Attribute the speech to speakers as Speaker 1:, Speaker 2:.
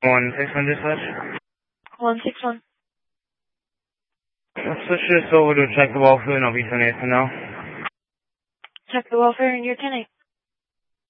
Speaker 1: 161 dispatch.
Speaker 2: 161.
Speaker 1: I'll switch this over to check the welfare and I'll be turning it now.
Speaker 2: Check the welfare and your 10-8.